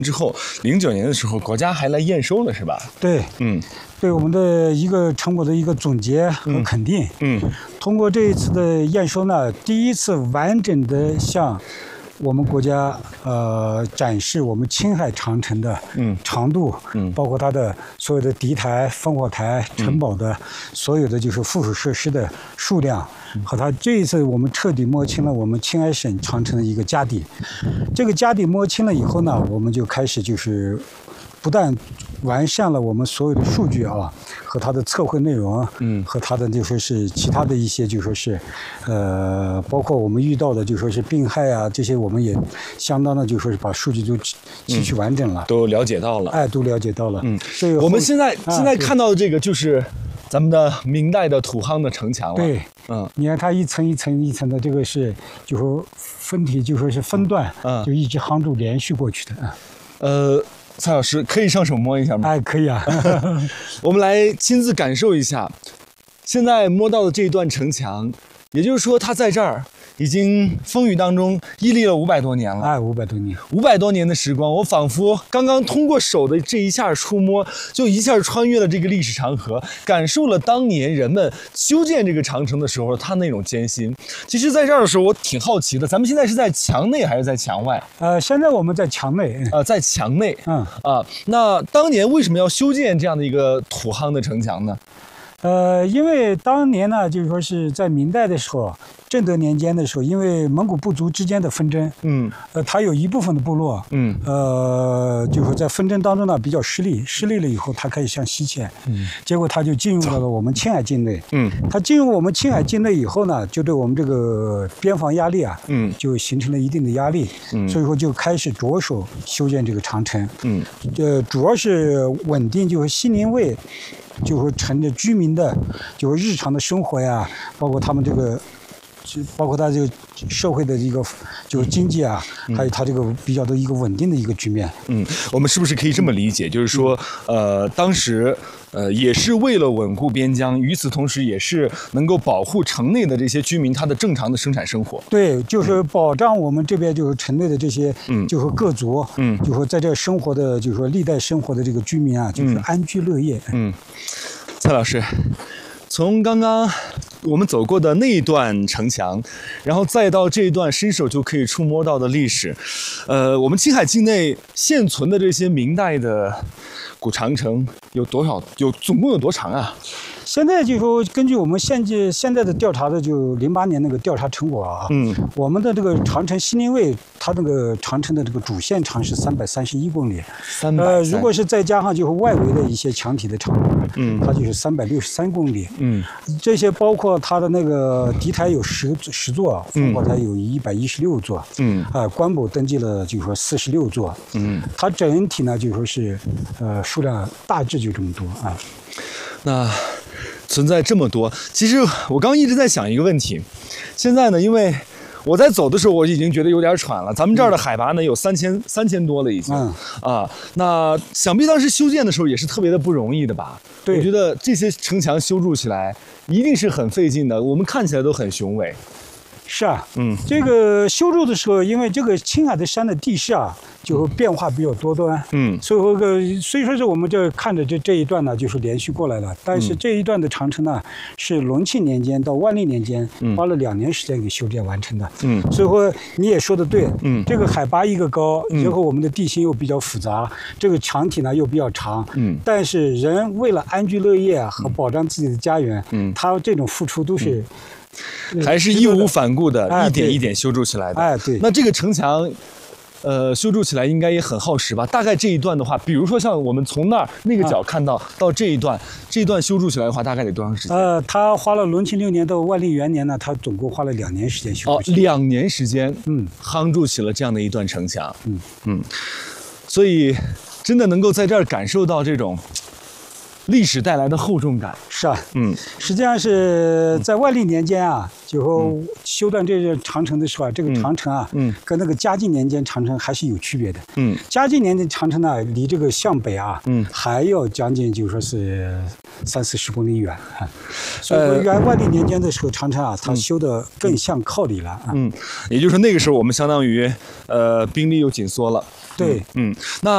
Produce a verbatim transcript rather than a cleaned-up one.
之后，零九年的时候，国家还来验收了，是吧？ 对， 嗯， 对我们的一个成果的一个总结和肯定。 嗯，嗯通过这一次的验收呢，第一次完整的向我们国家呃展示我们青海长城的长度， 嗯嗯包括它的所有的敌台、烽火台、城堡的、嗯、所有的就是附属设施的数量，和它这一次我们彻底摸清了我们青海省长城的一个家底。这个家底摸清了以后呢，我们就开始就是不但完善了我们所有的数据啊，和它的测绘内容，嗯，和它的就说是其他的一些就说是，呃，包括我们遇到的就说是病害啊这些，我们也相当的就说是把数据都提取完整了， 嗯、都了解到了， 哎，都了解到了。嗯， 所以我们现在、啊、现在看到的这个就是咱们的明代的土夯的城墙了。 对， 嗯， 你看它一层一层一层的，这个是就说分体就说是分段，嗯，就一直夯筑连续过去的。 呃。蔡老师可以上手摸一下吗？ 哎，可以啊。 我们来亲自感受一下，现在摸到的这一段城墙，也就是说，它在这儿已经风雨当中屹立了五百多年了。 哎，五百多年， 五百多年的时光，我仿佛刚刚通过手的这一下触摸，就一下穿越了这个历史长河，感受了当年人们修建这个长城的时候，它那种艰辛。其实，在这儿的时候，我挺好奇的，咱们现在是在墙内还是在墙外？ 呃，现在我们在墙内。 呃，在墙内。 嗯啊，那当年为什么要修建这样的一个土夯的城墙呢？ 呃，因为当年呢，就是说是在明代的时候，正德年间的时候，因为蒙古部族之间的纷争，嗯，呃，他有一部分的部落，嗯，呃，就是说在纷争当中呢比较失利，失利了以后，他开始向西迁，嗯，结果他就进入到了我们青海境内，嗯，他进入我们青海境内以后呢，就对我们这个边防压力啊，嗯，就形成了一定的压力，嗯，所以说就开始着手修建这个长城，嗯，呃，主要是稳定就是西宁卫。就是城的居民的，就是日常的生活呀，包括他们这个，包括他这个社会的一个就是经济啊，嗯、还有他这个比较的一个稳定的一个局面。 嗯，我们是不是可以这么理解？就是说，呃，当时呃也是为了稳固边疆，与此同时也是能够保护城内的这些居民他的正常的生产生活。 对，就是保障我们这边就是城内的这些，嗯，就是各族，嗯，就是说在这生活的，就是说历代生活的这个居民啊，就是安居乐业。嗯， 嗯蔡老师。从刚刚我们走过的那一段城墙，然后再到这一段伸手就可以触摸到的历史，呃，我们青海境内现存的这些明代的古长城有多少？有总共有多长啊？ 现在就说根据我们现在现在的调查的，就零八年那个调查成果啊，嗯，我们的这个长城西宁卫，它那个长城的这个主线长是三百三十一公里， 三百， 呃，如果是再加上就是外围的一些墙体的长度，嗯，它就是三百六十三公里，嗯，这些包括它的那个敌台有十十座，烽火台有一百一十六座，嗯，啊、呃，官堡登记了就是说四十六座，嗯，它整体呢就说是，呃，数量大致就这么多啊， 那。存在这么多，其实我刚刚一直在想一个问题，现在呢，因为我在走的时候我已经觉得有点喘了，咱们这儿的海拔呢有三千三千多了已经，嗯、啊，那想必当时修建的时候也是特别的不容易的吧？ 对， 我觉得这些城墙修筑起来一定是很费劲的，我们看起来都很雄伟。 是啊，嗯，这个修筑的时候，因为这个青海的山的地势啊，就变化比较多端，嗯，所以说个虽说是我们这看着这这一段呢，就是连续过来了，但是这一段的长城呢，是隆庆年间到万历年间花了两年时间给修建完成的，嗯，所以说你也说的对，嗯，这个海拔一个高，然后我们的地形又比较复杂，这个墙体呢又比较长，嗯，但是人为了安居乐业啊和保障自己的家园，嗯，他这种付出都是。 还是义无反顾的，一点一点修筑起来的。 哎，对。 那这个城墙，呃，修筑起来应该也很耗时吧？大概这一段的话，比如说像我们从那儿那个角看到、啊、到这一段，这一段修筑起来的话，大概得多长时间？ 呃，他花了隆庆六年到万历元年呢，他总共花了两年时间修筑。 哦，两年时间，嗯，夯筑起了这样的一段城墙。嗯嗯，所以真的能够在这儿感受到这种。历史带来的厚重感是啊，嗯，实际上是在万历年间啊，就说修断这个长城的时候啊，这个长城啊，嗯，跟那个嘉靖年间长城还是有区别的，嗯，嘉靖年间长城呢，离这个向北啊，嗯，还要将近就说是三四十公里远啊，所以说原万历年间的时候，长城啊，它修的更向靠里了啊， 嗯，也就是说那个时候我们相当于呃兵力又紧缩了， 对， 嗯，那。